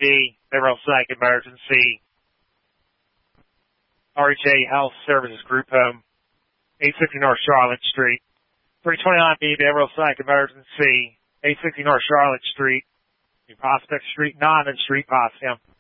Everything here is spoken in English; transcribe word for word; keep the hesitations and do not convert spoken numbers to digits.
B, Behavioral Psych Emergency. R H A Health Services Group Home, eight sixty North Charlotte Street. three twenty-nine B, Behavioral Psych Emergency, eight sixty North Charlotte Street. Prospect Street, nine and Street, Potsdam.